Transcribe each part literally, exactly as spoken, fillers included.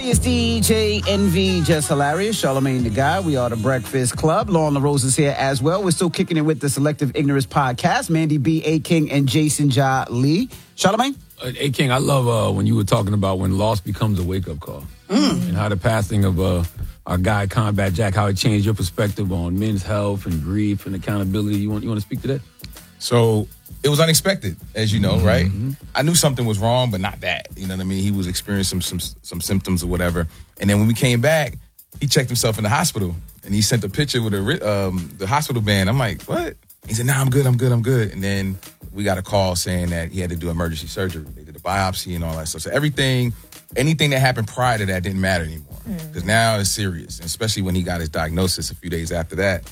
It's D J Envy, just hilarious. Charlamagne the Guy. We are the Breakfast Club. Lauren LaRose is here as well. We're still kicking it with the Selective Ignorance podcast. Mandy B, A King, and Jason Ja Lee. Charlamagne? Uh, A King, I love uh, when you were talking about when loss becomes a wake up call, mm. and how the passing of uh, our guy Combat Jack, how it changed your perspective on men's health and grief and accountability. You want you want to speak to that? So it was unexpected, as you know, mm-hmm. right? I knew something was wrong, but not that. You know what I mean? He was experiencing some, some some symptoms or whatever. And then when we came back, he checked himself in the hospital, and he sent a picture with a, um, the hospital band. I'm like, what? He said, nah, I'm good, I'm good, I'm good. And then we got a call saying that he had to do emergency surgery. They did a biopsy and all that stuff. So everything, anything that happened prior to that didn't matter anymore. Because mm. now it's serious, and especially when he got his diagnosis a few days after that.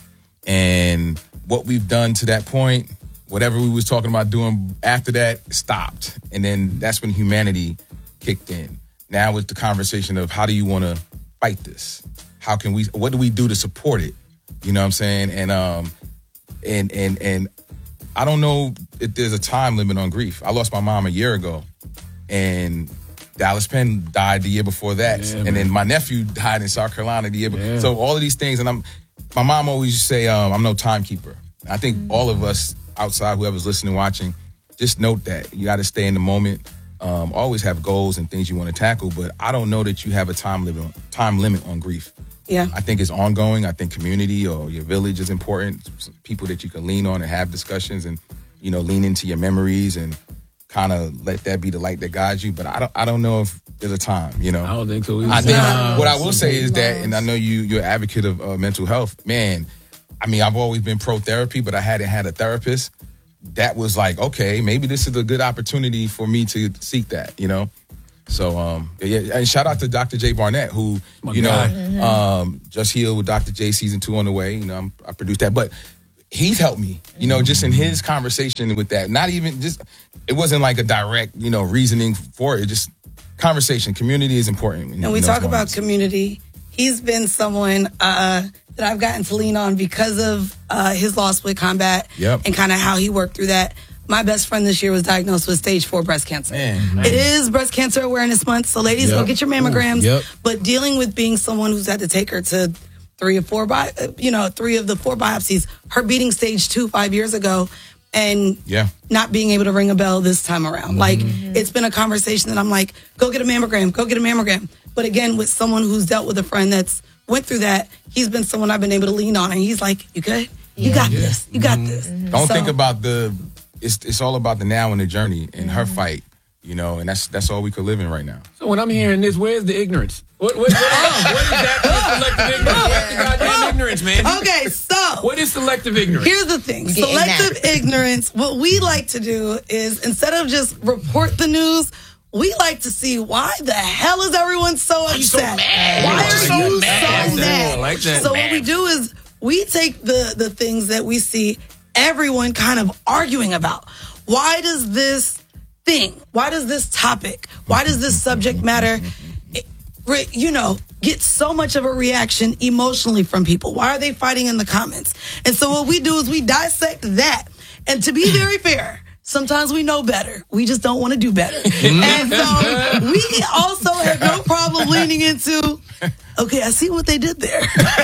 And what we've done to that point, whatever we was talking about doing after that stopped. And then that's when humanity kicked in. Now it's the conversation of how do you want to fight this? How can we, what do we do to support it? You know what I'm saying? And, um, and, and, and I don't know if there's a time limit on grief. I lost my mom a year ago, and Dallas Penn died the year before that. Yeah, and man. then my nephew died in South Carolina the year before. Yeah. So all of these things, and I'm, my mom always used to say, um, I'm no timekeeper. I think mm-hmm. all of us outside, whoever's listening, watching, just note that you got to stay in the moment. Um, always have goals and things you want to tackle, but I don't know that you have a time limit on, time limit on grief. Yeah. I think it's ongoing. I think community or your village is important. Some people that you can lean on and have discussions and, you know, lean into your memories and kind of let that be the light that guides you. But I don't I don't know if there's a time, you know. I don't think so either. I think No. what I will say is that, and I know you, you're an advocate of uh, mental health. Man, I mean, I've always been pro-therapy, but I hadn't had a therapist. That was like, okay, maybe this is a good opportunity for me to seek that, you know? So, um, yeah, and shout out to Doctor Jay Barnett, who, My you guy. know, Mm-hmm. um, Just Healed with Doctor J season two on the way. You know, I'm, I produced that. But he's helped me, you know, just in his conversation with that. Not even just, it wasn't like a direct, you know, reasoning for it. Just conversation. Community is important. And we talk about community. He's been someone uh, that I've gotten to lean on because of uh, his loss with Combat Yep. and kind of how he worked through that. My best friend this year was diagnosed with stage four breast cancer. Man, man. It is Breast Cancer Awareness Month, so ladies, Yep. go get your mammograms. Ooh, yep. But dealing with being someone who's had to take her to three or four, bi- you know, three of the four biopsies, her beating stage two five years ago, and Yeah. not being able to ring a bell this time around. Like, it's been a conversation that I'm like, go get a mammogram, go get a mammogram. But again, with someone who's dealt with a friend that's went through that, he's been someone I've been able to lean on, and he's like, you good? You got Yeah. this. You got this. Don't So- think about the, it's it's all about the now and the journey and her fight, you know, and that's that's all we could live in right now. So when I'm hearing this, where's the ignorance? What, what, what, what is that? Selective ignorance? What's the goddamn ignorance, man? Okay, so What is selective ignorance? here's the thing. Getting Selective ignorance, what we like to do is instead of just report the news, we like to see why the hell is everyone so upset? so mad? Why Why are so you mad? so mad? I like that. So what we do is we take the the things that we see everyone kind of arguing about. Why does this thing, why does this topic, why does this subject matter, it, re- you know, get so much of a reaction emotionally from people? Why are they fighting in the comments? And so what we do is we dissect that. And to be very fair, sometimes we know better. We just don't want to do better. And so we also have no problem leaning into, okay, I see what they did there.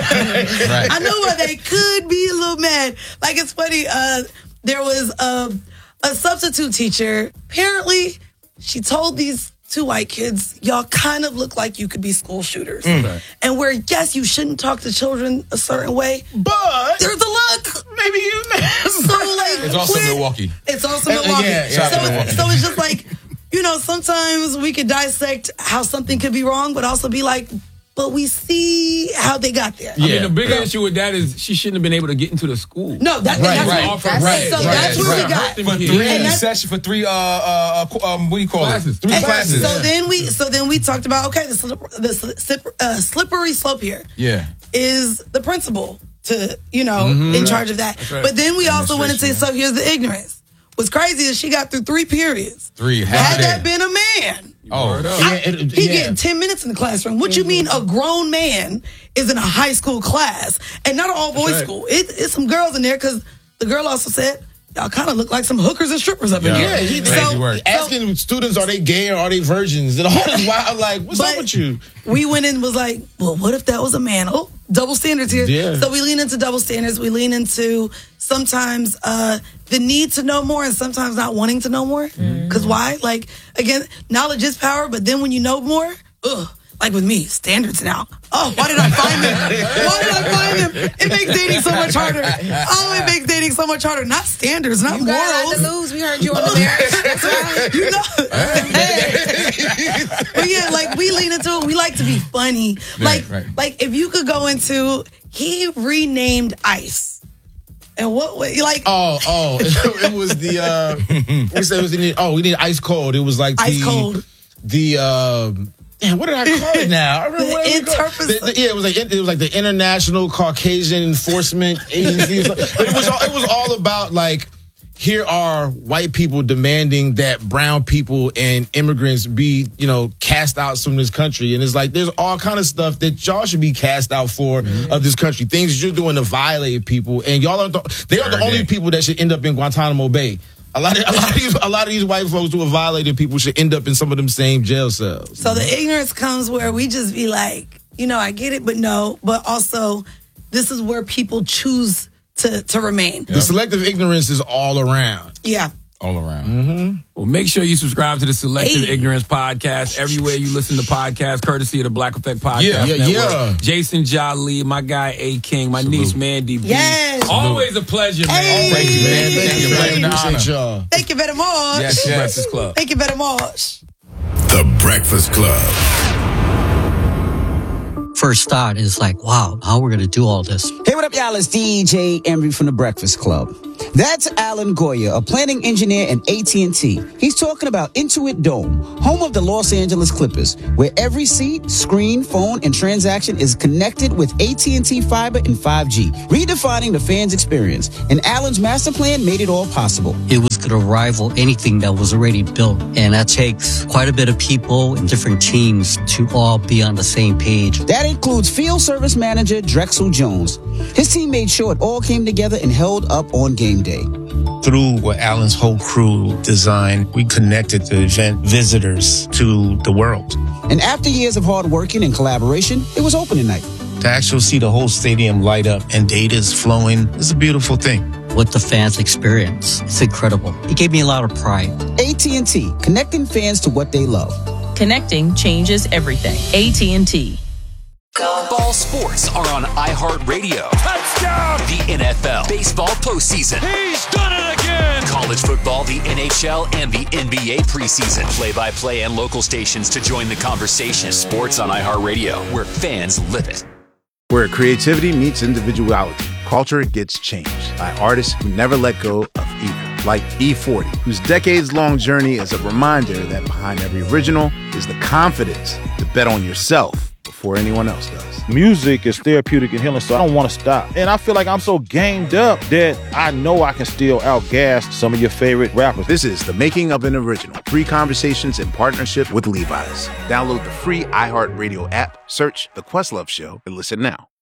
Right. I know why they could be a little mad. Like, it's funny, uh, there was a, a substitute teacher. Apparently, she told these two white kids, y'all kind of look like you could be school shooters. Right. And where, yes, you shouldn't talk to children a certain way, But there's a look. maybe you So, like, It's also we're- Milwaukee. It's also Uh, Milwaukee. yeah, yeah, so, it's Milwaukee. so it's just like, you know, sometimes we could dissect how something could be wrong, but also be like, but we see how they got there. I mean, Yeah. the bigger issue with that is she shouldn't have been able to get into the school. No, that, Right, that's right, what, right, right, so right, that's what right. we got. For for Yeah. three And that's- sessions for three uh uh uh, um what do you call Classes. it? Three And classes. So then we, so then we talked about, okay, the, slip, the slip, uh, slippery slope here Yeah. is the principal to, you know, in charge of that. right. But then we also went into, Administration, so here's the ignorance. What's crazy is she got through three periods. Three. Had half a that day. been a man, Oh, Word up. I- it- he yeah. getting ten minutes in the classroom. What you mean a grown man is in a high school class and not an all boys right. school? It, it's some girls in there because the girl also said, y'all kind of look like some hookers and strippers up in Yeah. here. Yeah, he Crazy So- work. asking students, are they gay or are they virgins? And all this wild, like, what's But up with you? we went in and was like, well, what if that was a man? Oh, double standards here. Yeah. So we lean into double standards. We lean into sometimes uh, the need to know more and sometimes not wanting to know more. Because why? Like, again, knowledge is power, but then when you know more, ugh. Like with me, standards now. Oh, why did I find them? Why did I find them? It makes dating so much harder. Oh, it makes dating so much harder. Not standards, not You got a lot morals. to lose. We heard you on the marriage. That's right. You know, hey. But yeah, like we lean into it. We like to be funny. Like, right. like if you could go into, he renamed Ice, and what way? Like Oh, oh, it was the, uh, we said it was the, oh, we need ice cold. It was like the, Ice cold. the, um, damn, what did I call it now? I remember The what it was called. interpres- The- the- yeah, it was like it was like the International Caucasian Enforcement Agency. But it was all, it was all about like, here are white people demanding that brown people and immigrants be, you know, cast out from this country. And it's like, there's all kind of stuff that y'all should be cast out for of this country. Things you're doing to violate people. And y'all are, the, they are the Sure only did. people that should end up in Guantanamo Bay. A lot of, a lot of these, a lot of these white folks who have violated people should end up in some of them same jail cells. So the ignorance comes where we just be like, you know, I get it, but no. But also, this is where people choose to to remain. The selective ignorance is all around. Yeah. All around. Well, make sure you subscribe to the Selective Hey. Ignorance Podcast everywhere you listen to podcasts, courtesy of the Black Effect Podcast Yeah, yeah, Network. yeah. Jason Jolly, my guy A King, my niece Mandy B. Yes. Always a pleasure, man. Hey. Thank you, man. Thank you. Thank you, Pleasure and honor. appreciate y'all. Thank you very much. Yes, yes. Breakfast Club. Thank you very much. The Breakfast Club. First thought is like, wow, how we're going to do all this? Hey, what up, y'all? It's D J Envy from the Breakfast Club. That's Alan Goya, a planning engineer in A T and T. He's talking about Intuit Dome, home of the Los Angeles Clippers, where every seat, screen, phone, and transaction is connected with A T and T Fiber and five G, redefining the fan's experience. And Alan's master plan made it all possible. It was going to rival anything that was already built. And that takes quite a bit of people and different teams to all be on the same page. That includes field service manager Drexel Jones. His team made sure it all came together and held up on game day. Through what Alan's whole crew designed, we connected the event visitors to the world. And after years of hard working and collaboration, it was opening night. To actually see the whole stadium light up and data's flowing is a beautiful thing. What the fans experience, it's incredible. It gave me a lot of pride. A T and T, connecting fans to what they love. Connecting changes everything. A T and T. All sports are on iHeartRadio. Touchdown! The N F L, baseball postseason. He's done it again! College football, the N H L, and the N B A preseason. Play-by-play and local stations to join the conversation. Sports on iHeartRadio, where fans live it. Where creativity meets individuality, culture gets changed by artists who never let go of either. Like E forty, whose decades-long journey is a reminder that behind every original is the confidence to bet on yourself before anyone else does. Music is therapeutic and healing, so I don't want to stop. And I feel like I'm so gamed up that I know I can still outgas some of your favorite rappers. This is The Making of an Original. Free conversations in partnership with Levi's. Download the free iHeartRadio app, search The Questlove Show, and listen now.